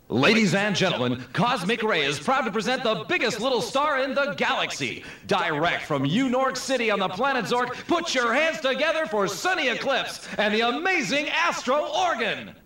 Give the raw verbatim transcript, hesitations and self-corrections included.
Ladies and gentlemen, Cosmic Ray is proud to present the biggest little star in the galaxy. Direct from U-Nork City on the planet Zork, put your hands together for Sunny Eclipse and the amazing Astro Organ.